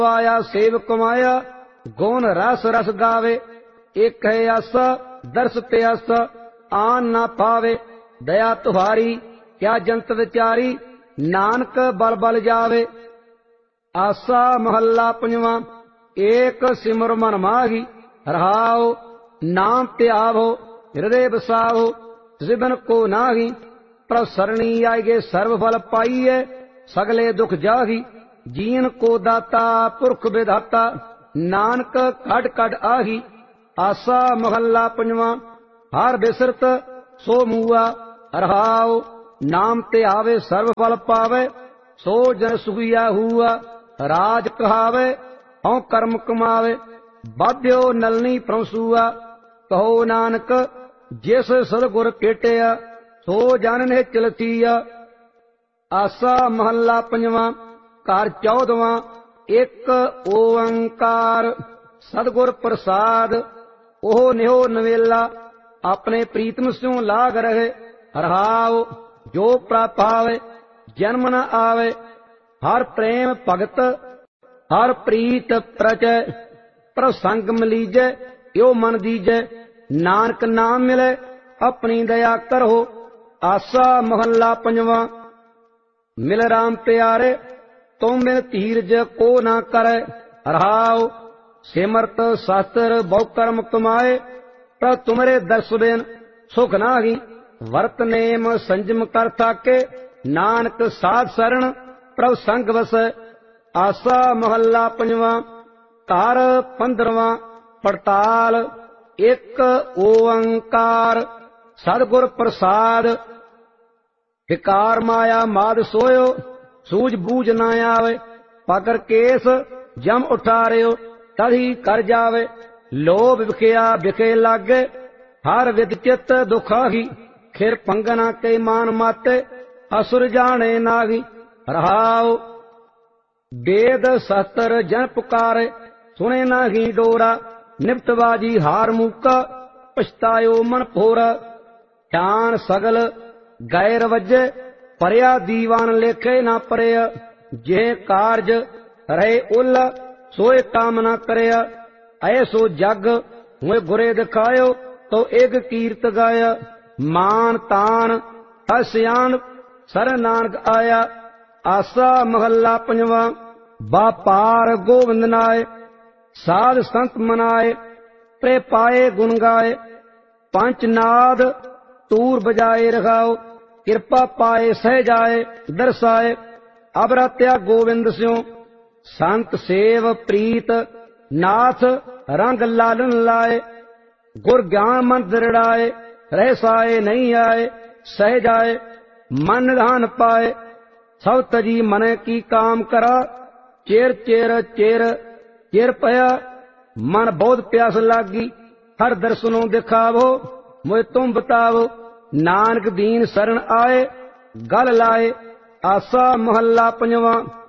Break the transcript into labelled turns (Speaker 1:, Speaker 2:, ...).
Speaker 1: आया सेव कमाया गुण रस रस गावे। एक है आसा दर्श प्यास आन ना पावे। दया तुम्हारी क्या जंत विचारी नानक बल बल जावे। आसा महला पंजवा। एक सिमर मन माही रहाओ नाम त्यावो हृदय बसावो जिबन को नाही। प्रभ सरणी आएगे सर्व फल पाइए सगले दुख जाही। जीन को दाता पुरख विधाता नानक कट कट आही। आसा महला पंजवा। हर बिसरत सो मूआ रहाओ नाम ते आवे सर्व फल पावे। सो जन सुखिया हुआ राज कहावे हौ कर्म कमावे। बाध्यो नलनी प्रसुआ कहो नानक जिस सदगुर पेटिया सो जन ने चलतीया। आसा महला पंजवा। घर 14वां। एक ओंकार सदगुर प्रसाद ओह निहो नवेला अपने प्रीतम स्यों लाग रहे। रहाओ जो प्राप आवे जन्म न आवे। हर प्रेम भगत हर प्रीत प्रचय प्रसंग मिलीजै यो मन दीजै। नानक नाम मिले अपनी दया करो। आसा महला पंजवा। मिल राम प्यारे तुम बिन धीरज को ना करे। रहाओ सिमरत शास्त्र बहु कर्म कमाए। पर तुमरे दर्श बिन सुख नाही। वर्त नेम संजम कर थाके नानक साध शरण प्रभ संग वसै। आसा महला पंजवा। घर 15वां। पड़ताल एक ओंकार सदगुर प्रसाद। विकार माया माद सोयो सूझ बूझ न आवे। पकर केस जम उठारियो तही कर जावे। लोभ विखिया विखे लागे हर विद चित दुखाही। खिर पंगना के मान माते असुर जाने नागी। रहाओ वेद शास्त्र जन पुकारे सुने नाही डोरा। निपटबाजी हार मूका पछतायो मन फोरा। ध्यान सगल गैर वजे परया दीवान लेखे ना परया। जे कारज रहे उल सोए काम ना करया। ऐसो जग हुए गुरे दिखायो तो एक कीर्त गाया। मान तान हस्यान सर नानक आया। आसा महला पंजवा। बापार गोविंद नाय साध संत मनाए। प्रे पाए गुण गाए पंचनाद तूर बजाए। रखाओ कृपा पाए सह जाए दर्शाए। अब रत्या गोविंद स्यों संत सेव प्रीत नाथ रंग लालन लाए। गुर ज्ञान मन दृढ़ाए रहसाए नहीं आए। सह जाए मन निधान पाए। सब तजी मन की काम करा। चेर चेर चेर चेर पया मन बहुत प्यास लागी। हर दर्शनों दिखावो मुझे तुम बतावो। नानक दीन शरण आए गल लाए। आसा महला पंजवा।